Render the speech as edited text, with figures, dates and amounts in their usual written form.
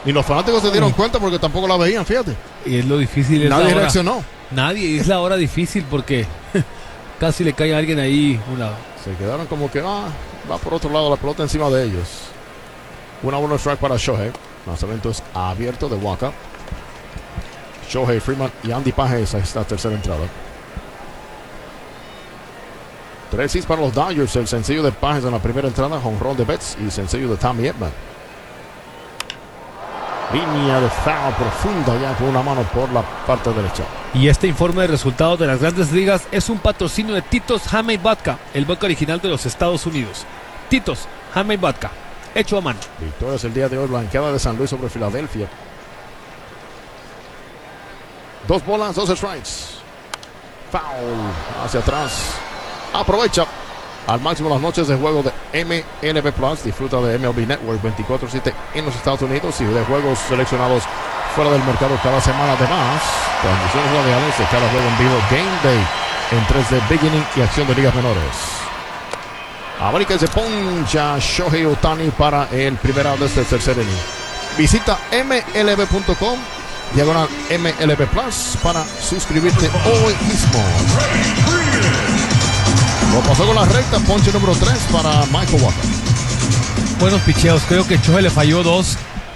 Ni los fanáticos se dieron cuenta porque tampoco la veían, fíjate. Y es lo difícil. Nadie reaccionó. Nadie, es la hora difícil porque casi le cae a alguien ahí. Se quedaron como que va por otro lado la pelota encima de ellos. Una buena strike para Shohei. Lanzamiento es abierto de Waka. Shohei, Freeman y Andy Pages. Ahí está la tercera entrada. 3 hits para los Dodgers. El sencillo de Pages en la primera entrada. Home run de Betts y sencillo de Tommy Edman. Línea de foul profunda ya con una mano por la parte derecha. Y este informe de resultados de las Grandes Ligas es un patrocinio de Tito's Handmade Vodka, el vodka original de los Estados Unidos. Tito's Handmade Vodka, hecho a mano. Victorias el día de hoy, blanqueada de San Luis sobre Filadelfia. 2 bolas, 2 strikes. Foul hacia atrás. Aprovecha al máximo las noches de juego de MLB Plus. Disfruta de MLB Network 24/7 en los Estados Unidos y de juegos seleccionados fuera del mercado cada semana. Además, transmisiones radiales de cada juego en vivo. Game Day en 3D Beginning y acción de ligas menores. América y se poncha Shohei Ohtani para el primer out de este tercer inning. Visita mlb.com diagonal MLB Plus para suscribirte hoy mismo. Lo pasó con la recta, ponche número 3 para Michael Wacha. Buenos picheos, creo que Shohei le falló 2